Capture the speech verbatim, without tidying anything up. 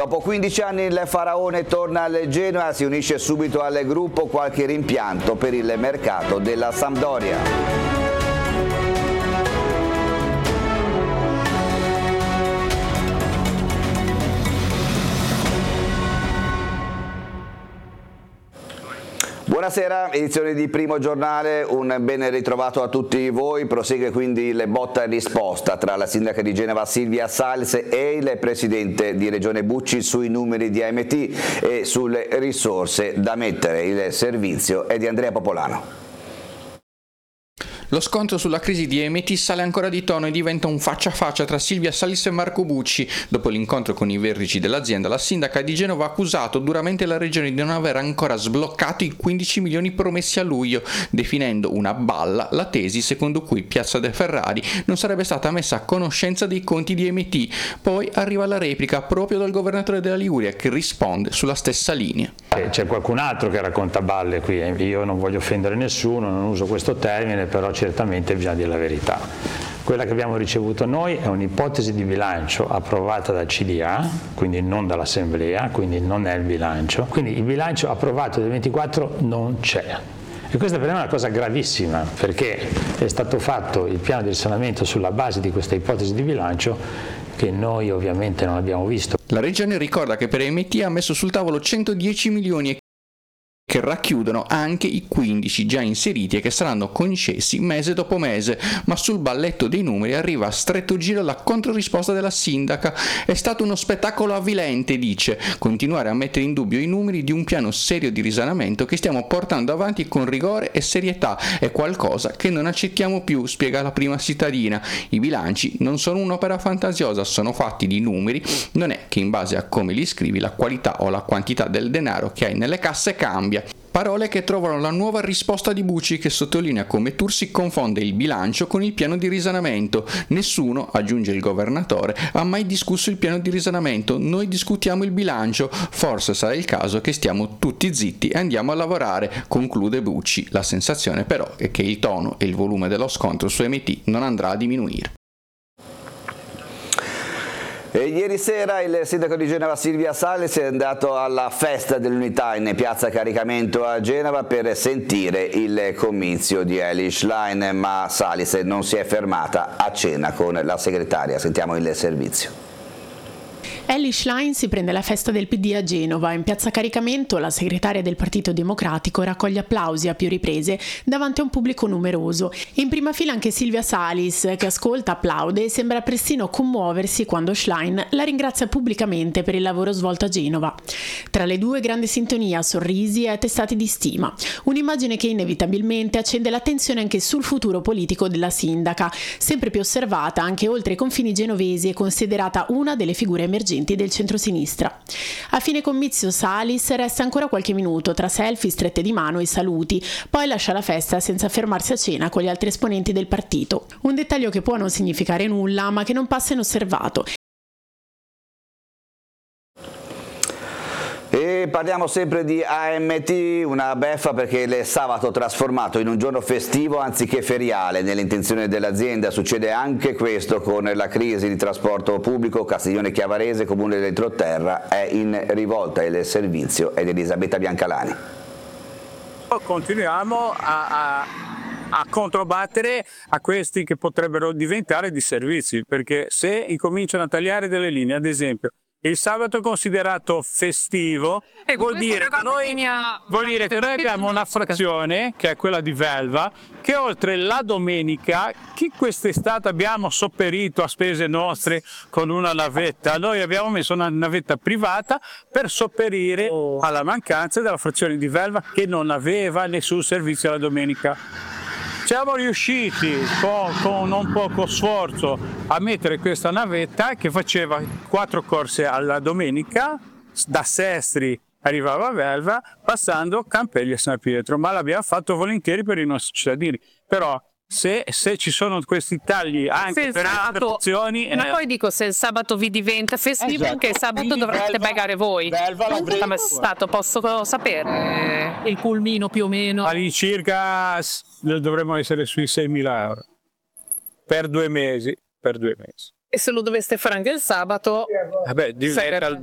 Dopo quindici anni il Faraone torna al Genoa, si unisce subito al gruppo, qualche rimpianto per il mercato della Sampdoria. Buonasera, edizione di Primo Giornale, un ben ritrovato a tutti voi. Prosegue quindi il botta e risposta tra la sindaca di Genova Silvia Salis e il presidente di Regione Bucci sui numeri di A M T e sulle risorse da mettere. Il servizio è di Andrea Popolano. Lo scontro sulla crisi di A M T sale ancora di tono e diventa un faccia a faccia tra Silvia Salis e Marco Bucci. Dopo l'incontro con i vertici dell'azienda, la sindaca di Genova ha accusato duramente la regione di non aver ancora sbloccato i quindici milioni promessi a luglio, definendo una balla la tesi secondo cui Piazza De Ferrari non sarebbe stata messa a conoscenza dei conti di A M T. Poi arriva la replica proprio dal governatore della Liguria, che risponde sulla stessa linea. C'è qualcun altro che racconta balle qui, io non voglio offendere nessuno, non uso questo termine, però certamente bisogna dire la verità. Quella che abbiamo ricevuto noi è un'ipotesi di bilancio approvata dal C D A, quindi non dall'Assemblea, quindi non è il bilancio. Quindi il bilancio approvato del ventiquattro non c'è. E questa per me è una cosa gravissima, perché è stato fatto il piano di risanamento sulla base di questa ipotesi di bilancio che noi ovviamente non abbiamo visto. La regione ricorda che per A M T ha messo sul tavolo centodieci milioni e che racchiudono anche i quindici già inseriti e che saranno concessi mese dopo mese, ma sul balletto dei numeri arriva a stretto giro la controrisposta della sindaca. È stato uno spettacolo avvilente, dice, continuare a mettere in dubbio i numeri di un piano serio di risanamento che stiamo portando avanti con rigore e serietà, è qualcosa che non accettiamo più, spiega la prima cittadina. I bilanci non sono un'opera fantasiosa, sono fatti di numeri, non è che in base a come li scrivi la qualità o la quantità del denaro che hai nelle casse cambia. Parole che trovano la nuova risposta di Bucci, che sottolinea come Tursi confonde il bilancio con il piano di risanamento. Nessuno, aggiunge il governatore, ha mai discusso il piano di risanamento, noi discutiamo il bilancio, forse sarà il caso che stiamo tutti zitti e andiamo a lavorare, conclude Bucci. La sensazione però è che il tono e il volume dello scontro su A M T non andrà a diminuire. E ieri sera il sindaco di Genova Silvia Salis è andato alla festa dell'unità in piazza Caricamento a Genova per sentire il comizio di Eli Schlein, ma Salis non si è fermata a cena con la segretaria. Sentiamo il servizio. Eli Schlein si prende la festa del P D a Genova. In piazza Caricamento la segretaria del Partito Democratico raccoglie applausi a più riprese davanti a un pubblico numeroso. In prima fila anche Silvia Salis, che ascolta, applaude e sembra persino commuoversi quando Schlein la ringrazia pubblicamente per il lavoro svolto a Genova. Tra le due grande sintonia, sorrisi e attestati di stima. Un'immagine che inevitabilmente accende l'attenzione anche sul futuro politico della sindaca, sempre più osservata anche oltre i confini genovesi e considerata una delle figure emergenti del centrosinistra. A fine comizio Salis resta ancora qualche minuto tra selfie, strette di mano e saluti, poi lascia la festa senza fermarsi a cena con gli altri esponenti del partito. Un dettaglio che può non significare nulla, ma che non passa inosservato. E parliamo sempre di A M T, una beffa perché il sabato trasformato in un giorno festivo anziché feriale. Nell'intenzione dell'azienda succede anche questo con la crisi di trasporto pubblico. Castiglione Chiavarese, comune dell'entroterra, è in rivolta. Il servizio è di Elisabetta Biancalani. Continuiamo a, a, a controbattere a questi che potrebbero diventare di servizi, perché se incominciano a tagliare delle linee, ad esempio, il sabato è considerato festivo, e vuol dire che noi, vuol dire che noi abbiamo una frazione, che è quella di Velva, che oltre la domenica, che quest'estate abbiamo sopperito a spese nostre con una navetta, noi abbiamo messo una navetta privata per sopperire alla mancanza della frazione di Velva che non aveva nessun servizio la domenica. Siamo riusciti con, con non poco sforzo a mettere questa navetta che faceva quattro corse alla domenica, da Sestri arrivava a Velva, passando Campelli e San Pietro, ma l'abbiamo fatto volentieri per i nostri cittadini. Però se, se ci sono questi tagli anche per altre opzioni, ma eh, poi dico, se il sabato vi diventa festivo, esatto, anche il sabato quindi dovreste Velva, pagare voi. Come è stato, posso sapere il pulmino più o meno? All'incirca dovremmo essere sui seimila euro per due mesi, per due mesi. E se lo doveste fare anche il sabato, vabbè, diventa il